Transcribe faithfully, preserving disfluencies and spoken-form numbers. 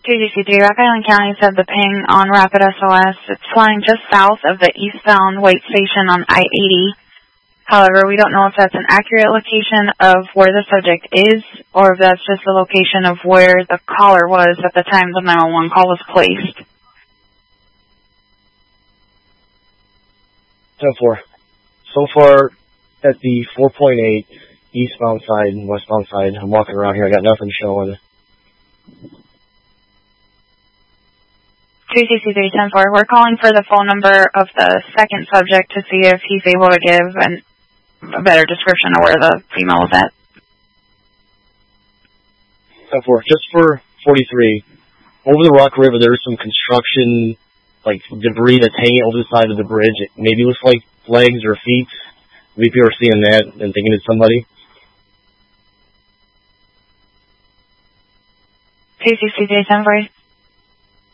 J G C three, Rock Island County said the ping on Rapid S O S. It's flying just south of the eastbound White Station on I eighty. However, we don't know if that's an accurate location of where the subject is, or if that's just the location of where the caller was at the time the nine one one call was placed. ten four. So far, at the four point eight eastbound side and westbound side, I'm walking around here. I got nothing showing. J C C three ten four, we're calling for the phone number of the second subject to see if he's able to give an, a better description of where the female was at. ten four, just for forty-three, over the Rock River, there's some construction, like debris that's hanging over the side of the bridge. It maybe looks like legs or feet. Maybe people are seeing that and thinking it's somebody. J C C three ten four.